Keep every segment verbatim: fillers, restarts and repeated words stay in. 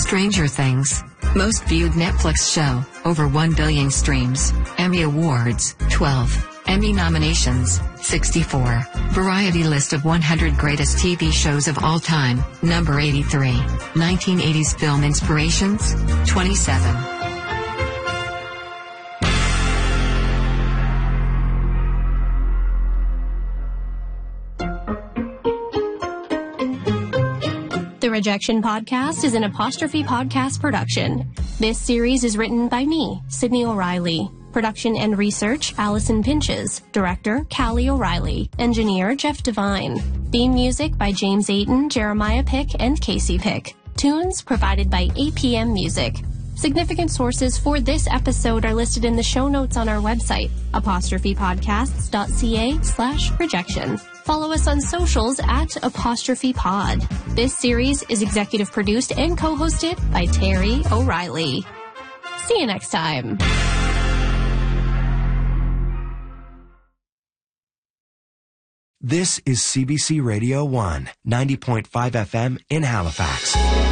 Stranger Things. Most viewed Netflix show, over one billion streams. Emmy Awards, twelve. Emmy nominations, sixty-four. Variety list of one hundred greatest T V shows of all time, number eighty-three. nineteen eighties film inspirations, twenty-seven. The Rejection Podcast is an Apostrophe Podcast production. This series is written by me, Sydney O'Reilly. Production and research, Allison Pinches. Director, Callie O'Reilly. Engineer, Jeff Devine. Theme music by James Ayton, Jeremiah Pick, and Casey Pick. Tunes provided by A P M Music. Significant sources for this episode are listed in the show notes on our website, apostrophepodcasts.ca slash rejection. Follow us on socials at Apostrophe Pod. This series is executive produced and co-hosted by Terry O'Reilly. See you next time. This is C B C Radio one, ninety point five F M in Halifax.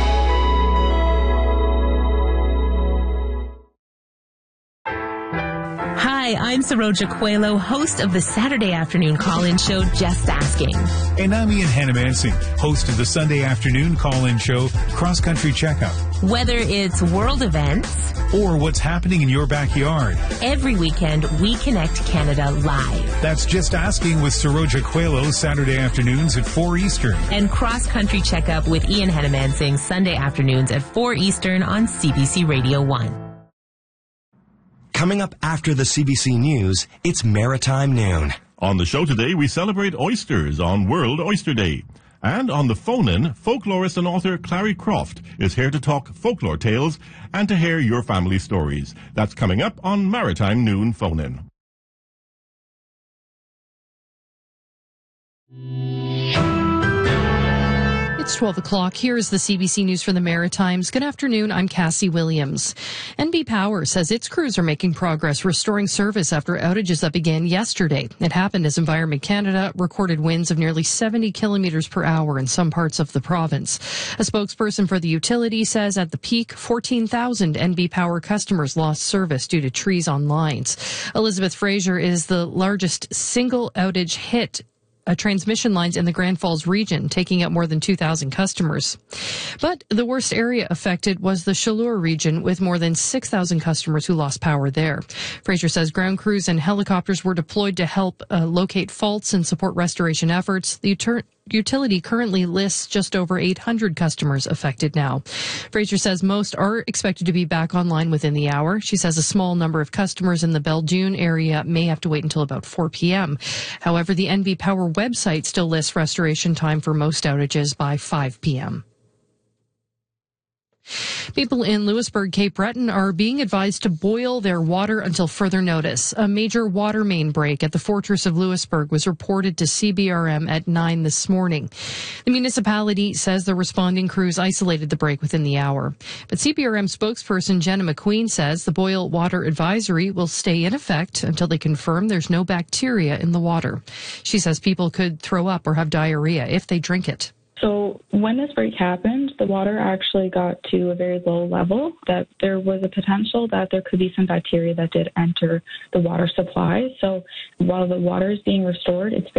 Hi, I'm Saroja Coelho, host of the Saturday afternoon call-in show, Just Asking. And I'm Ian Hannamansing, host of the Sunday afternoon call-in show, Cross Country Checkup. Whether it's world events or what's happening in your backyard, every weekend we connect Canada live. That's Just Asking with Saroja Coelho, Saturday afternoons at four Eastern. And Cross Country Checkup with Ian Hannamansing, Sunday afternoons at four Eastern on C B C Radio one. Coming up after the C B C News, it's Maritime Noon. On the show today, we celebrate oysters on World Oyster Day. And on the phone-in, folklorist and author Clary Croft is here to talk folklore tales and to hear your family stories. That's coming up on Maritime Noon Phone-In. It's twelve o'clock. Here's the C B C News from the Maritimes. Good afternoon. I'm Cassie Williams. N B Power says its crews are making progress restoring service after outages that began yesterday. It happened as Environment Canada recorded winds of nearly seventy kilometers per hour in some parts of the province. A spokesperson for the utility says at the peak, fourteen thousand N B Power customers lost service due to trees on lines. Elizabeth Fraser is the largest single outage hit Uh, transmission lines in the Grand Falls region, taking up more than two thousand customers. But the worst area affected was the Chaleur region, with more than six thousand customers who lost power there. Fraser says ground crews and helicopters were deployed to help uh, locate faults and support restoration efforts. The uter- utility currently lists just over eight hundred customers affected now. Fraser says most are expected to be back online within the hour. She says a small number of customers in the Belledune area may have to wait until about four p.m. However, the N B Power website still lists restoration time for most outages by five p.m. People in Louisbourg, Cape Breton are being advised to boil their water until further notice. A major water main break at the Fortress of Louisbourg was reported to C B R M at nine this morning. The municipality says the responding crews isolated the break within the hour. But C B R M spokesperson Jenna McQueen says the boil water advisory will stay in effect until they confirm there's no bacteria in the water. She says people could throw up or have diarrhea if they drink it. So when this break happened, the water actually got to a very low level, that there was a potential that there could be some bacteria that did enter the water supply. So while the water is being restored, it's